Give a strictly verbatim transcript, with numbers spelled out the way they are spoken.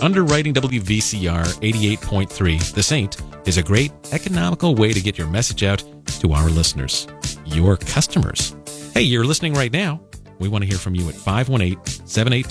Underwriting W V C R eighty-eight point three, The Saint, is a great economical way to get your message out to our listeners, your customers. Hey, you're listening right now. We want to hear from you at five one eight, seven eight two